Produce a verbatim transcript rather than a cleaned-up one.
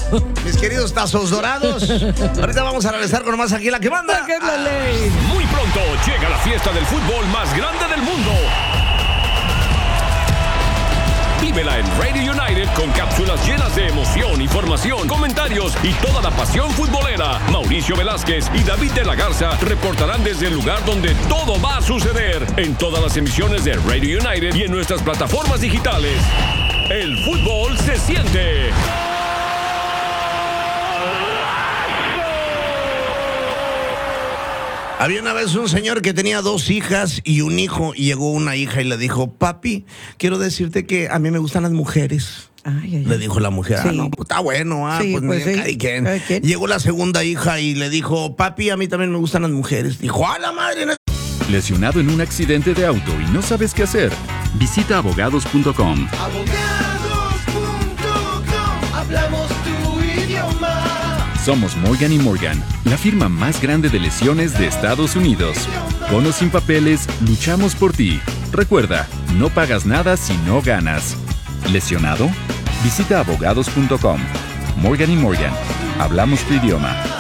Mis queridos tazos dorados. Ahorita vamos a regresar con más aquí la que manda. ¿Qué es la ley? Muy pronto llega la fiesta del fútbol más grande del mundo. Vívela en Radio United con cápsulas llenas de emoción, información, comentarios y toda la pasión futbolera. Mauricio Velázquez y David de la Garza reportarán desde el lugar donde todo va a suceder en todas las emisiones de Radio United y en nuestras plataformas digitales. El fútbol se siente. Había una vez un señor que tenía dos hijas y un hijo, y llegó una hija y le dijo: papi, quiero decirte que a mí me gustan las mujeres. Ay, ay, Le ay. dijo la mujer: Sí. ah, no, pues está bueno, ah, Sí, pues, pues mira, sí. cada quien. Cada quien. Llegó la segunda hija y le dijo: papi, a mí también me gustan las mujeres. Dijo: a la madre. ¿Lesionado en un accidente de auto y no sabes qué hacer? Visita abogados punto com. Abogados punto com, hablamos tu idioma. Somos Morgan y Morgan, la firma más grande de lesiones de Estados Unidos. Con o sin papeles, luchamos por ti. Recuerda, no pagas nada si no ganas. ¿Lesionado? Visita abogados punto com. Morgan y Morgan, hablamos tu idioma.